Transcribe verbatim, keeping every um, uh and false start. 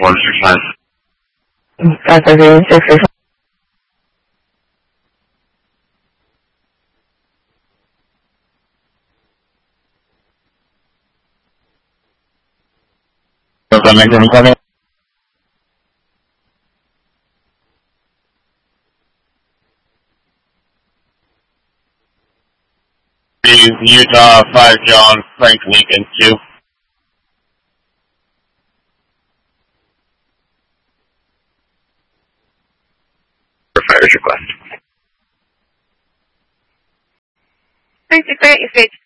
one six nine. five five zero six six. Utah five John Frank Lincoln two. Fires request. three six eight, you stage